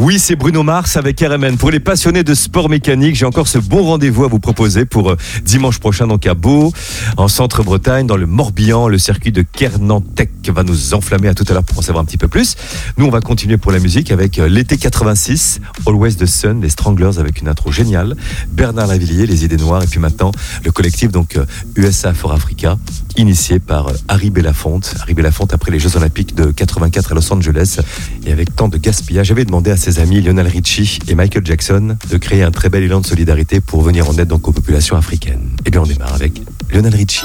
Oui, c'est Bruno Mars avec RMN. Pour les passionnés de sport mécanique, j'ai encore ce bon rendez-vous à vous proposer pour dimanche prochain, donc à Beau, en Centre-Bretagne, dans le Morbihan. Le circuit de Kernantec va nous enflammer. À tout à l'heure pour en savoir un petit peu plus. Nous, on va continuer pour la musique avec l'été 86, Always the Sun, les Stranglers avec une intro géniale, Bernard Lavilliers, les Idées Noires, et puis maintenant le collectif donc USA for Africa, initié par Harry Belafonte. Harry Belafonte après les Jeux Olympiques de 84 à Los Angeles, et avec tant de gaspillage, j'avais demandé à ses amis Lionel Richie et Michael Jackson de créer un très bel élan de solidarité pour venir en aide donc aux populations africaines. Et bien on démarre avec Lionel Richie.